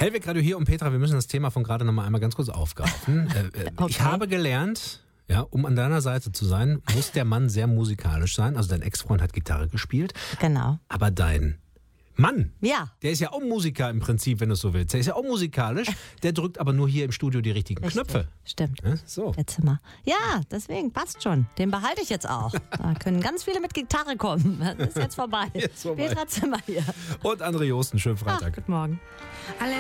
Hellweg Radio hier und Petra, wir müssen das Thema von gerade noch einmal ganz kurz aufgreifen. Okay. Ich habe gelernt, ja, um an deiner Seite zu sein, muss der Mann sehr musikalisch sein. Also dein Ex-Freund hat Gitarre gespielt. Genau. Aber dein Mann, Ja. der ist ja auch Musiker im Prinzip, wenn du es so willst. Der ist ja auch musikalisch, der drückt aber nur hier im Studio die richtigen Richtig. Knöpfe. Stimmt. Ja, so. Der Zimmer. Ja, deswegen passt schon. Den behalte ich jetzt auch. Da können ganz viele mit Gitarre kommen. Das ist jetzt vorbei. Jetzt vorbei. Petra Zimmer hier. Und André Josten, schönen Freitag. Guten Morgen.